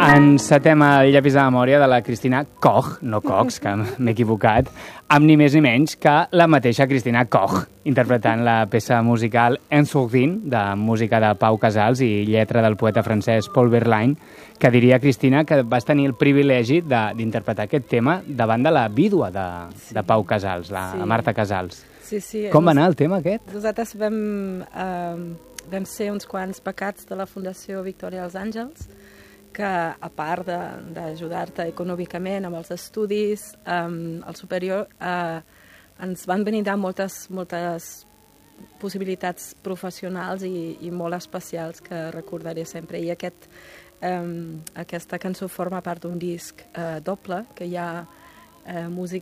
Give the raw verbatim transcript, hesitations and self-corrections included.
Encetem el llapis de memòria de la Cristina Koch, no Cox, que m'he equivocat, amb ni més ni menys que la mateixa Cristina Koch, interpretant la peça musical En Sourdine, de música de Pau Casals i lletra del poeta francès Paul Verlaine, que diria, Cristina, que vas tenir el privilegi d'interpretar aquest tema davant de la vídua de, sí. de Pau Casals, la sí. Marta Casals. Sí, sí. Com va anar el tema aquest? Nosaltres vam, eh, vam ser uns quants becats de la Fundació Victòria als Àngels, que a part d'ajudar-te econòmicament amb els estudis, eh, al superior, eh, ens van brindar moltes, moltes possibilitats professionals i, i molt especials que recordaré sempre. I aquest, eh, aquesta cançó forma part d'un disc eh, doble, que hi ha eh, músic